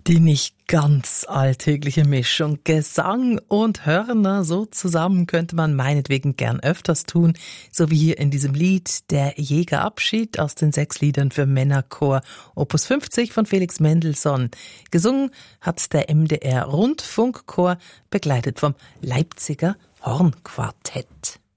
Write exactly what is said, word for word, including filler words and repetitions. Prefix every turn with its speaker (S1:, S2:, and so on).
S1: Die nicht ganz alltägliche Mischung Gesang und Hörner, so zusammen könnte man meinetwegen gern öfters tun, so wie hier in diesem Lied Der Jägerabschied aus den sechs Liedern für Männerchor, Opus fünfzig von Felix Mendelssohn. Gesungen hat der M D R Rundfunkchor, begleitet vom Leipziger Hornquartett.